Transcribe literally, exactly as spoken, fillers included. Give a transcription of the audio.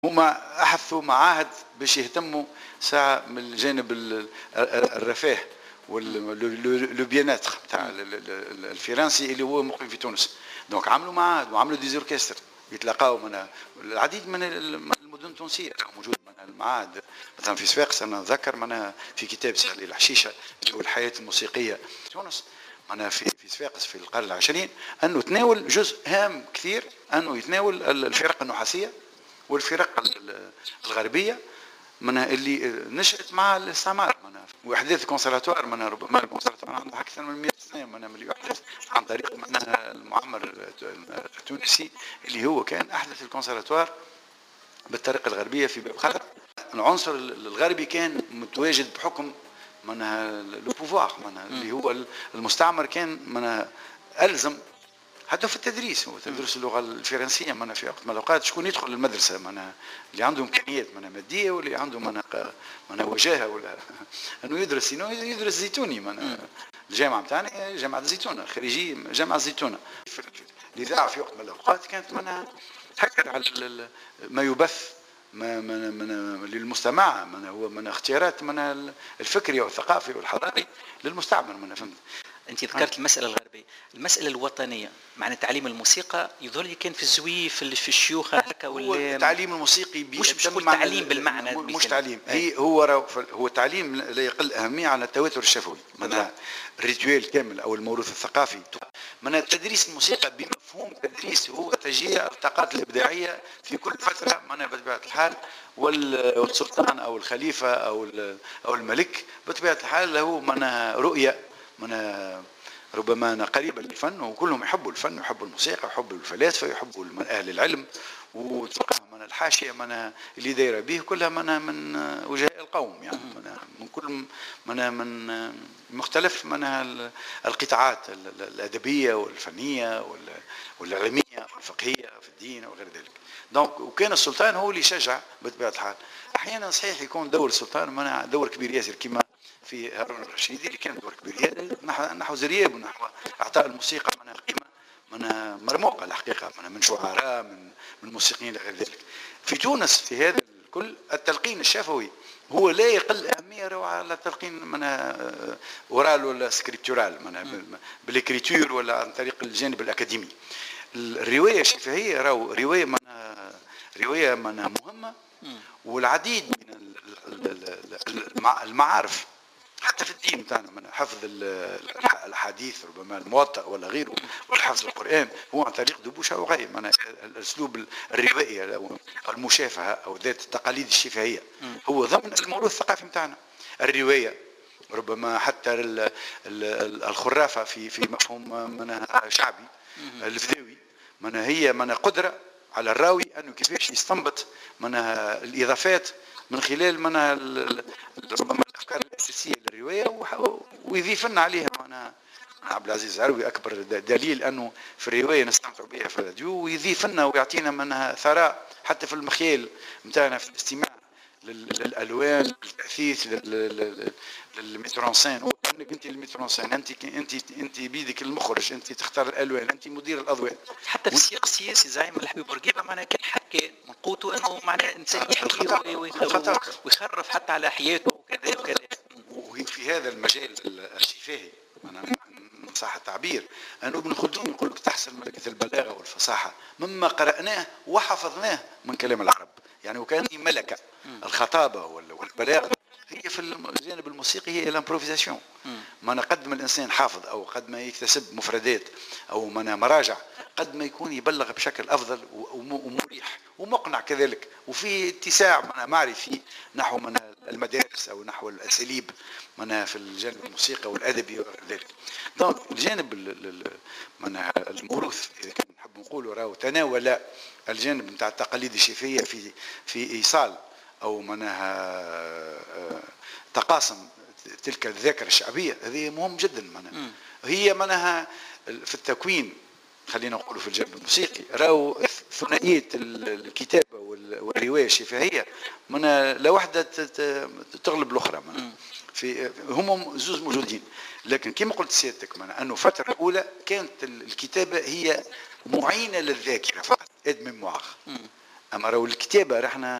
هما أحثوا معاهد باش يهتموا ساعة من الجانب الرفاه والبيانات تاع الفرنسي اللي هو مقيم في تونس. دونك عملوا معاهد وعملوا ديزوركستر يتلاقاو من العديد من المدن التونسية موجود من المعاهد. مثلا في صفاقس أنا أتذكر منها في كتاب سهل الحشيشة اللي هو الحياة الموسيقية في تونس، أنا في في صفاقس في القرن العشرين، أنه تناول جزء هام كثير، أنه يتناول الفرق النحاسية والفرق الغربية منها اللي نشأت مع الاستعمار، منها وإحداث الكونسرفاتوار، منها ربما الكونسرفاتوار عنده أكثر من مئة سنة منها من اللي يحدث عن طريق منها المعمر التونسي اللي هو كان أحدث الكونسرفاتوار بالطريقة الغربية في باب خلق. العنصر الغربي كان متواجد بحكم منها لو بوفوار منها اللي هو المستعمر، كان منها ألزم حتى في التدريس وتدرس اللغه الفرنسيه. منا في وقت من الاوقات شكون يدخل المدرسه منا اللي عنده امكانيات منا ماديه واللي عنده منا منا وجاهه ولا انه يدرس يدرس زيتوني. منا الجامعه نتاعنا جامعه الزيتونه، خريجي جامعه الزيتونه. الاذاعه في وقت من الاوقات كانت منا تحكر على ما يبث ما من من للمستمع، من هو من اختيارات من الفكري والثقافي والحضاري للمستعمر. من فهمت انت ذكرت المساله الغربيه، المساله الوطنيه معنى تعليم الموسيقى يظهر لي كان في الزوي في في الشيوخ هكا ولا التعليم الموسيقي مش مش كل تعليم بالمعنى مش تعليم هي هو هو تعليم لا يقل اهميه على التواتر الشفوي، معناها الريتويل كامل او الموروث الثقافي. معناها تدريس الموسيقى بمفهوم تدريس هو تشجيع الطاقات الابداعيه في كل فتره معناها بطبيعه الحال، والسلطان او الخليفه او او الملك بطبيعه الحال له معناها رؤيه من ربما أنا قريبا للفن، وكلهم يحبوا الفن ويحبوا الموسيقى ويحبوا الفلاسفة ويحبوا أهل العلم وتلقاهم من الحاشية من اللي دايرة به كلها من من وجهاء القوم، يعني من من كل من من مختلف من القطاعات الأدبية والفنية والعلمية والفقهية في الدين وغير ذلك. دونك وكان السلطان هو اللي يشجع بطبيعة الحال. أحيانا صحيح يكون دور السلطان من دور كبير ياسر كما في هارون الرشيدي اللي كان دور كبير نحو نحو زرياب ونحو اعطاء الموسيقى من قيمه من مرموقه الحقيقه من من شعراء من من موسيقيين غير ذلك. في تونس في هذا الكل التلقين الشفوي هو لا يقل اهميه على التلقين من اورال ولا سكريبتورال من بالكريتور ولا عن طريق الجانب الاكاديمي. الروايه الشفهيه راهو روايه من روايه من مهمه، والعديد من المعارف حتى في الدين تاعنا من حفظ الحديث ربما الموطأ ولا غيره، والحفظ القرآن هو عن طريق دبوشة وغير من الأسلوب الروائي أو المشافهة أو ذات التقاليد الشفهية هو ضمن الموروث الثقافي تاعنا. الرواية ربما حتى الخرافة في في مفهوم منها شعبي الفداوي من هي من قدرة على الراوي أنه كيفاش يستنبط منها الإضافات من خلال منها ربما الأفكار الأساسية للرواية ويضيف لنا عليها. أنا عبد العزيز عروي أكبر دليل أنه في الرواية نستمتع بها في الراديو، ويضيف لنا ويعطينا منها ثراء حتى في المخيل متاعنا في الاستماع للألوان، للتأثيث، للميترونسين. انك انت الميترونسين، انت انت انت بيدك المخرج، انت تختار الالوان، انت مدير الاضواء. حتى في السياق السياسي زعيم الحبيب بورقيبه معناها كان حكى من قوته انه معناها انسان يحكي ويخرف حتى على حياته وكذا وكذا. وفي هذا المجال الشفاهي انا صح التعبير انه ابن خلدون يقول لك تحسن ملكه البلاغه والفصاحه مما قراناه وحفظناه من كلام العرب، يعني وكان ملكه الخطابه والبلاغه هي في الجانب الموسيقي هي الامبروفيزاسيون. ما نقدم الانسان حافظ او قد ما يكتسب مفردات او من مراجع قد ما يكون يبلغ بشكل افضل ومريح ومقنع كذلك، وفي اتساع معرفي نحو من المدارس او نحو الاساليب من في الجانب الموسيقى والادبي وغير ذلك. دونك الجانب من الموروث اذا كان نحب نقولوا راهو تناول الجانب نتاع التقاليد الشفهيه في في ايصال او منها تقاسم تلك الذاكره الشعبيه. هذه مهم جدا منها هي منها في التكوين. خلينا نقول في الجانب الموسيقي راهو ثنائيه الكتابه والروايه الشفهيه من لا واحده تغلب الاخرى من في هم زوز موجودين. لكن كما قلت سيادتك من انه فتره اولى كانت الكتابه هي معينه للذاكره فقط اد ميموار، اما راهو الكتابه رحنا